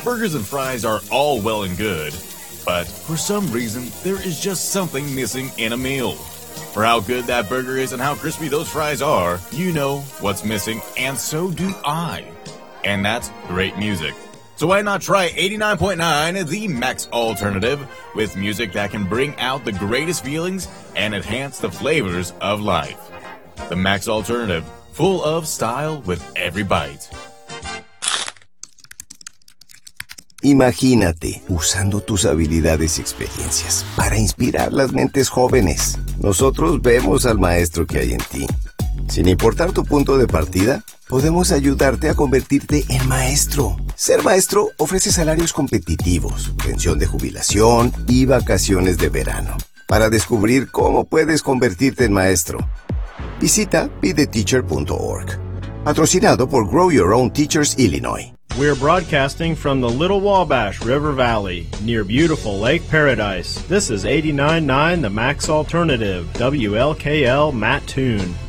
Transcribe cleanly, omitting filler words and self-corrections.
Burgers and fries are all well and good, but for some reason, there is just something missing in a meal. For how good that burger is and how crispy those fries are, you know what's missing, and so do I. And that's great music. So why not try 89.9, the Max Alternative, with music that can bring out the greatest feelings and enhance the flavors of life. The Max Alternative, full of style with every bite. Imagínate usando tus habilidades y experiencias para inspirar las mentes jóvenes. Nosotros vemos al maestro que hay en ti. Sin importar tu punto de partida, podemos ayudarte a convertirte en maestro. Ser maestro ofrece salarios competitivos, pensión de jubilación y vacaciones de verano. Para descubrir cómo puedes convertirte en maestro, visita betheteacher.org. Patrocinado por Grow Your Own Teachers Illinois. We're broadcasting from the Little Wabash River Valley, near beautiful Lake Paradise. This is 89.9 The Max Alternative, WLKL Mattoon.